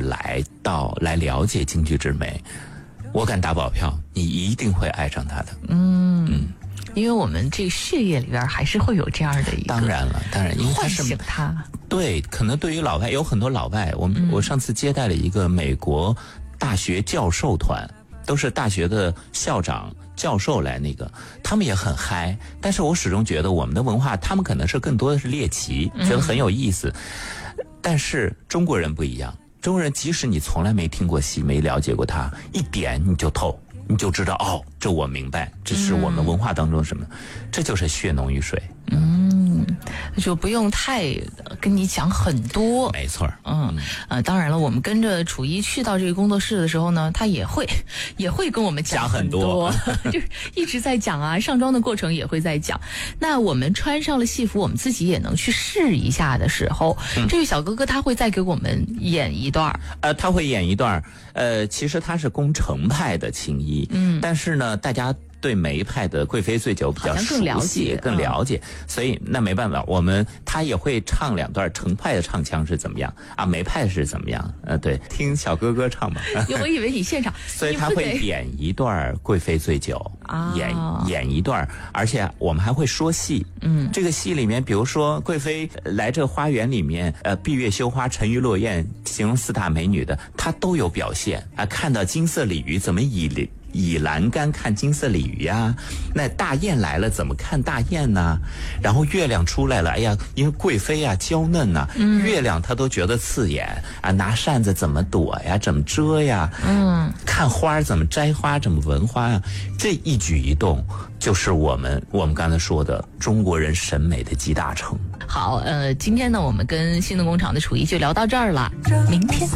来了解京剧之美，我敢打保票，你一定会爱上它的。 因为我们这事业里边还是会有这样的一个， 当然，因为它是唤醒它。 对，可能对于老外有很多老外，我上次接待了一个美国大学教授团，都是大学的校长教授来他们也很嗨，但是我始终觉得我们的文化，他们可能是更多的是猎奇，觉得很有意思。但是中国人不一样，中国人即使你从来没听过戏，没了解过它，一点你就透，你就知道哦，这我明白，这是我们文化当中什么，这就是血浓于水。 就不用太跟你讲很多。 没错。 当然了，我们跟着楚一去到这个工作室的时候呢，他也会跟我们讲很多就是一直在讲啊，上妆的过程也会在讲。那我们穿上了戏服，我们自己也能去试一下的时候，这位小哥哥他会再给我们演一段。 他会演一段，其实他是攻城派的青衣，但是呢，大家对梅派的贵妃醉酒比较熟悉，更了解，所以那没办法，他也会唱两段程派的唱腔是怎么样啊，梅派是怎么样，对，听小哥哥唱吧。 我以为你现场， 所以他会演一段贵妃醉酒，演一段，而且我们还会说戏。这个戏里面，比如说贵妃来这花园里面，闭月羞花，沉鱼落雁，形容四大美女的，她都有表现啊。看到金色鲤鱼，怎么以栏杆看金色鲤鱼呀？那大雁来了怎么看大雁呢？然后月亮出来了，哎呀，因为贵妃啊娇嫩啊，月亮她都觉得刺眼啊，拿扇子怎么躲呀，怎么遮呀？看花怎么摘花，怎么闻花呀？这一举一动就是我们刚才说的中国人审美的集大成。 好，今天呢，我们跟新的工厂的楚一就聊到这儿了，明天。